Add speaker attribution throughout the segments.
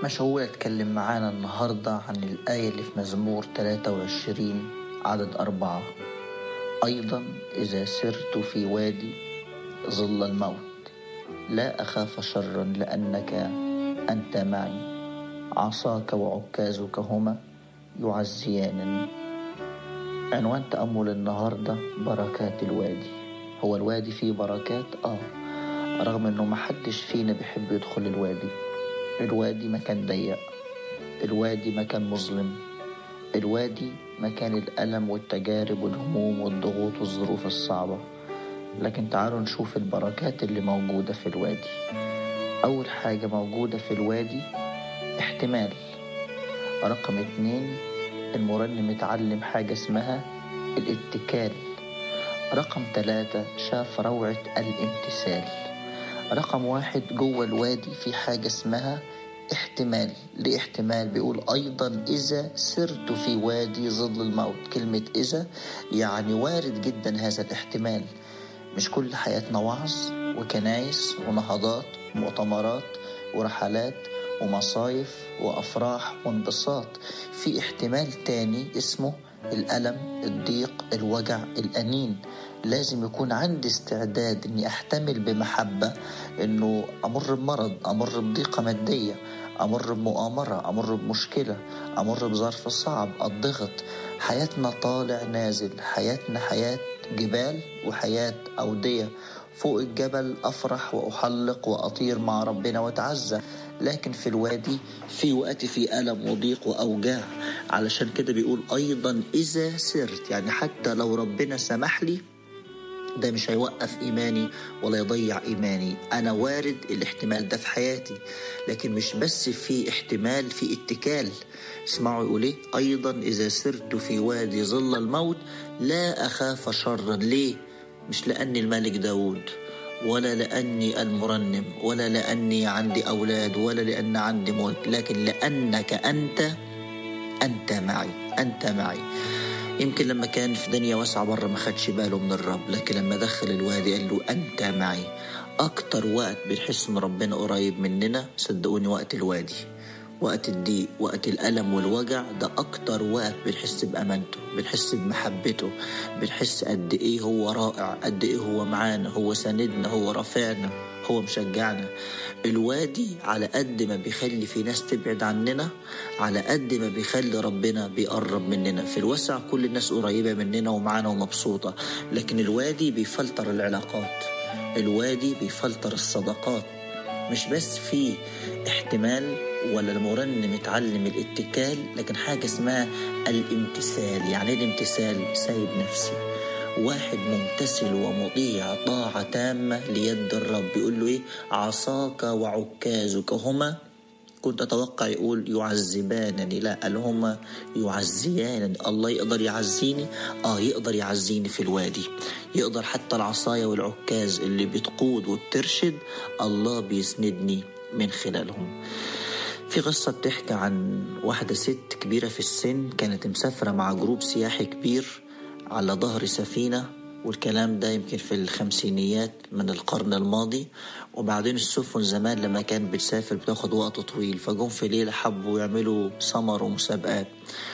Speaker 1: مشغول أتكلم معانا النهاردة عن الآية اللي في مزمور 23 عدد 4. أيضا إذا سرت في وادي ظل الموت لا أخاف شرا لأنك أنت معي، عصاك وعكازك هما يعزيانني. عنوان تأمل النهاردة بركات الوادي. هو الوادي فيه بركات؟ رغم أنه محدش فينا بيحب يدخل الوادي. الوادي مكان ضيق، الوادي مكان مظلم، الوادي مكان الألم والتجارب والهموم والضغوط والظروف الصعبة. لكن تعالوا نشوف البركات اللي موجودة في الوادي. أول حاجة موجودة في الوادي احتمال. رقم 2، المرنم اتعلم حاجة اسمها الاتكال. رقم 3، شاف روعة الامتثال. رقم 1، جوه الوادي في حاجة اسمها احتمال. ليه احتمال؟ بيقول أيضا إذا سرت في وادي ظل الموت. كلمة إذا يعني وارد جدا هذا الاحتمال. مش كل حياتنا وعظ وكنايس ونهضات ومؤتمرات ورحلات ومصايف وأفراح وانبساط. في احتمال تاني اسمه الألم، الضيق، الوجع، الأنين. لازم يكون عندي استعداد اني احتمل بمحبة انه امر بمرض، امر بضيقة مادية، امر بمؤامرة، امر بمشكلة، امر بظرف صعب، الضغط. حياتنا طالع نازل، حياتنا حياة جبال وحياة أودية. فوق الجبل أفرح وأحلق وأطير مع ربنا وأتعزى، لكن في الوادي في وقت في ألم وضيق وأوجاع. علشان كده بيقول أيضا إذا سرت، يعني حتى لو ربنا سمح لي ده مش هيوقف إيماني ولا يضيع إيماني. أنا وارد الاحتمال ده في حياتي، لكن مش بس في احتمال، في اتكال. اسمعوا يقول إيه؟ أيضا إذا سرت في وادي ظل الموت لا أخاف شرا. ليه؟ مش لأني الملك داود، ولا لأني المرنم، ولا لأني عندي أولاد، ولا لأن عندي ملك، لكن لأنك أنت معي، أنت معي. يمكن لما كان في دنيا واسعة برا ما خدش باله من الرب، لكن لما دخل الوادي قال له أنت معي. أكتر وقت بنحس من ربنا قريب مننا صدقوني وقت الوادي، وقت الضيق، وقت الألم والوجع. ده أكتر وقت بنحس بأمانته، بنحس بمحبته، بنحس قد إيه هو رائع، قد إيه هو معانا، هو سندنا، هو رافعنا، هو مشجعنا. الوادي على قد ما بيخلي في ناس تبعد عننا، على قد ما بيخلي ربنا بيقرب مننا. في الوسع كل الناس قريبة مننا ومعانا ومبسوطة، لكن الوادي بيفلتر العلاقات، الوادي بيفلتر الصداقات. مش بس في احتمال ولا المرنم اتعلم الاتكال، لكن حاجة اسمها الامتثال. يعني ايه الامتثال؟ سايب نفسي. واحد ممتثل ومطيع طاعة تامة ليد الرب. يقول له ايه؟ عصاك وعكازك هما، كنت أتوقع يقول يعذبانني، لا، قال هما يعزيانني. الله يقدر يعزيني؟ يقدر يعزيني في الوادي. يقدر حتى العصاية والعكاز اللي بتقود وبترشد الله بيسندني من خلالهم. في قصة بتحكي عن واحدة ست كبيرة في السن، كانت مسافرة مع جروب سياحي كبير على ظهر سفينة، والكلام ده يمكن في الخمسينيات من القرن الماضي. وبعدين السفن زمان لما كان بتسافر بتاخد وقت طويل، فجم في ليلة حبوا يعملوا سمر ومسابقات.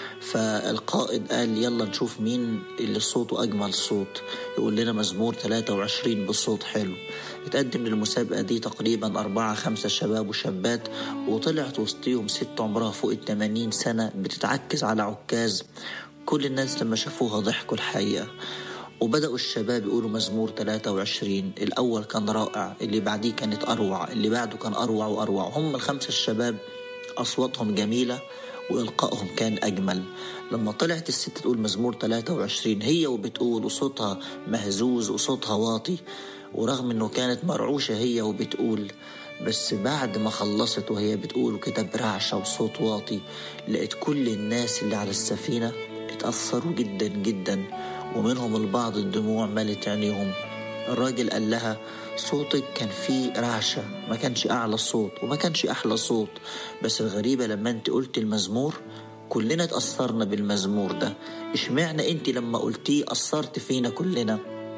Speaker 1: فالقائد قال يلا نشوف مين اللي صوته أجمل صوت، يقول لنا مزمور 23 بصوت حلو. اتقدم للمسابقة دي تقريبا 4-5 شباب وشابات، وطلعت وسطيهم ست عمرها فوق 80 سنة بتتعكز على عكاز. كل الناس لما شافوها ضحكوا الحقيقة. وبدأوا الشباب يقولوا مزمور 23 الأول كان رائع، اللي بعديه كانت أروع، اللي بعده كان أروع وأروع. هم ال5 الشباب أصواتهم جميلة وإلقائهم كان أجمل. لما طلعت الست تقول مزمور 23 هي وبتقول، وصوتها مهزوز وصوتها واطي، ورغم أنه كانت مرعوشة هي وبتقول، بس بعد ما خلصت وهي بتقول كده برعشة وصوت واطي، لقيت كل الناس اللي على السفينة اتأثروا جدا جدا، ومنهم البعض الدموع ملت عينيهم. الراجل قال لها صوتك كان فيه رعشة، ما كانش أعلى صوت وما كانش أحلى صوت، بس الغريبة لما انت قلت المزمور كلنا اتأثرنا بالمزمور ده. اشمعنى انت لما قلتيه أثرت فينا كلنا؟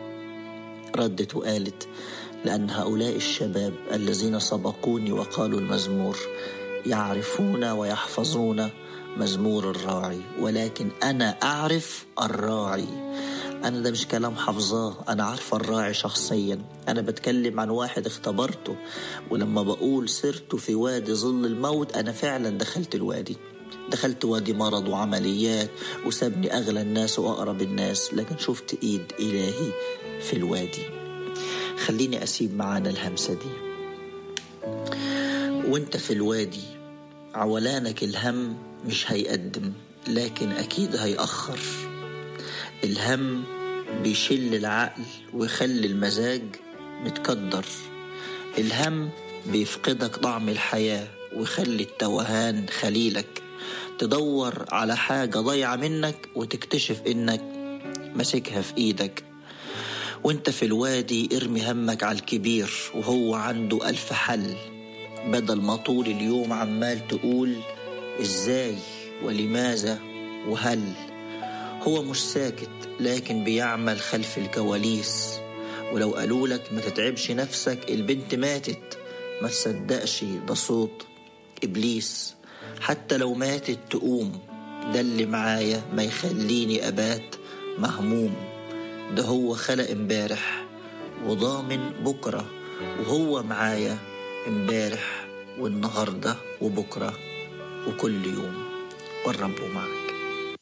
Speaker 1: ردت وقالت لأن هؤلاء الشباب الذين سبقوني وقالوا المزمور يعرفون ويحفظون مزمور الراعي، ولكن أنا أعرف الراعي. أنا ده مش كلام حفظاه، أنا عارف الراعي شخصيا. أنا بتكلم عن واحد اختبرته، ولما بقول سرت في وادي ظل الموت أنا فعلا دخلت الوادي، دخلت وادي مرض وعمليات وسابني أغلى الناس وأقرب الناس، لكن شفت إيد إلهي في الوادي. خليني أسيب معانا الهمسة دي. وانت في الوادي عولانك الهم مش هيقدم، لكن أكيد هيأخر. الهم بيشل العقل ويخلي المزاج متكدر. الهم بيفقدك طعم الحياة ويخلي التوهان خليلك. تدور على حاجة ضايعة منك وتكتشف إنك ماسكها في إيدك. وانت في الوادي ارمي همك على الكبير وهو عنده 1000 حل، بدل ما طول اليوم عمال تقول إزاي ولماذا وهل. هو مش ساكت لكن بيعمل خلف الكواليس، ولو قالولك ما تتعبش نفسك البنت ماتت، ما تصدقش ده صوت إبليس. حتى لو ماتت تقوم، ده اللي معايا ما يخليني أبات مهموم. ده هو خلق امبارح وضامن بكرة، وهو معايا امبارح والنهاردة وبكرة وكل يوم، والرب معي.